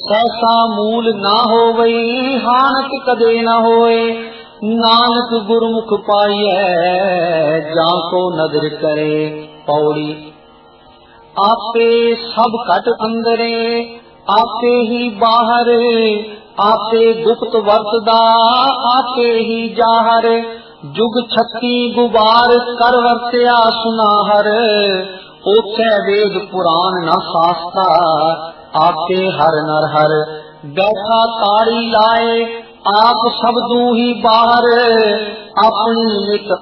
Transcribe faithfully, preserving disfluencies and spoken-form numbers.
सहसा मूल ना होवई, हानत कदे न होए। नानक गुरमुख पाइए, जाको नदर करे। पौड़ी। आपे सब घट अंदरे, आपे ही बाहर। आपे गुप्त वरतदा, आपे ही जाहर। जुग छत्ती गुबार, कर वरत्या सुनाहर। ओछे वेद पुराण न शास्त्रा, आपे हर नर हर। बैठा ताड़ी लाए, आप शब्दों ही बाहर। अपनी नित